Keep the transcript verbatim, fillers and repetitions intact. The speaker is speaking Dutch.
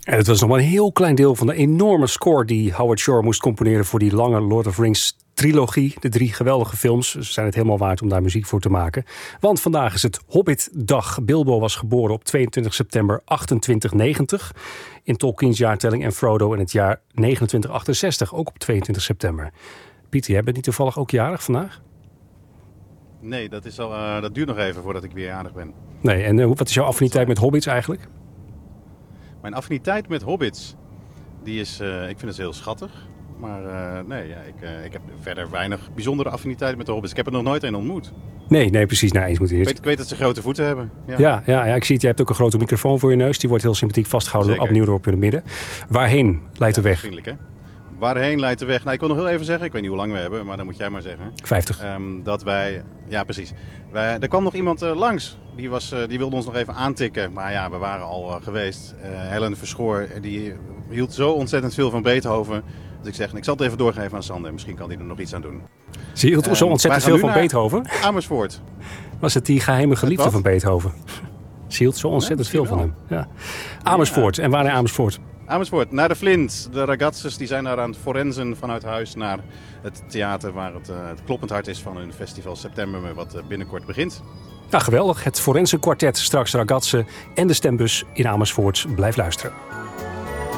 En het was nog maar een heel klein deel van de enorme score die Howard Shore moest componeren voor die lange Lord of Rings trilogie. De drie geweldige films. Ze zijn het helemaal waard om daar muziek voor te maken. Want vandaag is het Hobbit-dag. Bilbo was geboren op tweeëntwintig september achtentwintig negentig. In Tolkien's jaartelling en Frodo in het jaar negenentwintig achtenzestig. Ook op tweeëntwintig september. Pieter, jij bent niet toevallig ook jarig vandaag? Nee, dat, is al, uh, dat duurt nog even voordat ik weer jarig ben. Nee, en uh, wat is jouw affiniteit met hobbits eigenlijk? Mijn affiniteit met hobbits, die is, uh, ik vind het heel schattig. Maar uh, nee, ja, ik, uh, ik heb verder weinig bijzondere affiniteit met de hobbits. Ik heb er nog nooit een ontmoet. Nee, nee, precies. Nee, eens moet ik, weet, ik weet dat ze grote voeten hebben. Ja, ja, ja, ja ik zie het. Jij hebt ook een grote microfoon voor je neus. Die wordt heel sympathiek vastgehouden door Ab Nieuwdorp in het midden. Waarheen leidt de ja, weg? Vriendelijk, hè? Waarheen leidt de weg? Nou, ik wil nog heel even zeggen, ik weet niet hoe lang we hebben, maar dan moet jij maar zeggen. vijftig. Um, dat wij, ja precies. Wij, er kwam nog iemand uh, langs, die, was, uh, die wilde ons nog even aantikken. Maar ja, we waren al uh, geweest. Uh, Helen Verschoor, die hield zo ontzettend veel van Beethoven. Dus ik zeg, ik zal het even doorgeven aan Sander. Misschien kan hij er nog iets aan doen. Ze hield um, zo ontzettend veel van Beethoven? Amersfoort. Was het die geheime geliefde van Beethoven? Ze hield zo ontzettend nee, veel van hem. Ja. Amersfoort. Ja. En waar in Amersfoort? Amersfoort, naar de Flint. De ragazzen die zijn daar aan het forensen vanuit huis naar het theater waar het, uh, het kloppend hart is van hun festival September, wat uh, binnenkort begint. Nou, geweldig. Het Forensen Quartet, straks ragazzen en de stembus in Amersfoort. Blijf luisteren.